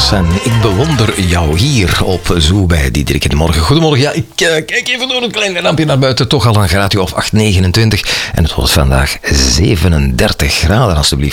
Peters en ik bewonder jou hier op Zoo bij Diederik in de Morgen. Goedemorgen. Ja, ik kijk even door het kleine lampje naar buiten. Toch al een graadje of 8,29. En het wordt vandaag 37 graden, alstublieft.